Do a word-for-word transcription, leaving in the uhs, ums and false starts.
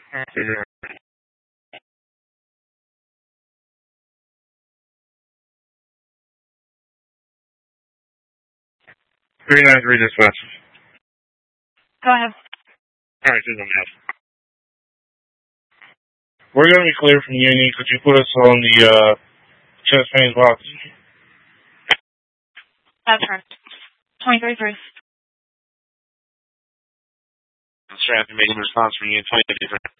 three nine three dispatch. Go ahead. Alright, two one half. We're going to be clear from Union. Could you put us on the uh, chest pains box? That's right. twenty-three three. I'm sure I have to make a response from Union twenty-three three.